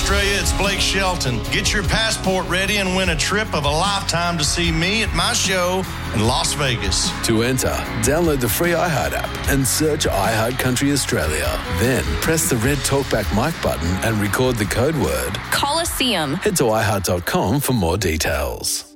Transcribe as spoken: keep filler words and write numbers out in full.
Australia, it's Blake Shelton. Get your passport ready and win a trip of a lifetime to see me at my show in Las Vegas. To enter, download the free iHeart app and search iHeart Country Australia. Then press the red Talkback mic button and record the code word Coliseum. Head to i heart dot com for more details.